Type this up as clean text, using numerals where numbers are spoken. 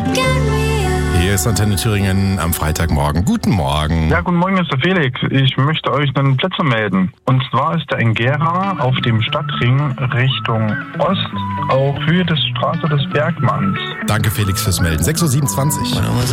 Hier ist Antenne Thüringen am Freitagmorgen. Guten Morgen. Ja, guten Morgen, Mr. Felix. Ich möchte euch einen Plätze melden. Und zwar ist der in Gera auf dem Stadtring Richtung Ost auf Höhe des Straße des Bergmanns. Danke, Felix, fürs Melden. 6.27 Uhr.